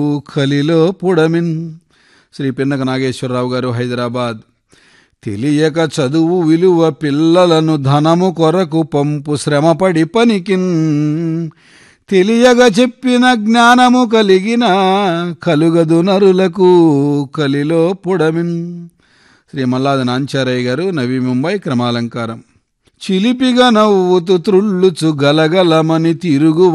కలిలో పుడమిన్. శ్రీ పిన్నక నాగేశ్వరరావు గారు, హైదరాబాద్. తెలియక చదువు విలువ పిల్లలను ధనము కొరకు పంపు శ్రమపడి పనికిన్. తెలియగా చెప్పిన జ్ఞానము కలిగిన కలుగదు నరులకు కలిలో పుడమిన్. శ్రీ మల్లాది నాంచారయ్య గారు, నవీ ముంబై, క్రమాలంకారం. చిలిపిగా నవ్వుతూ త్రుళ్ళుచు గలగలమని తిరుగు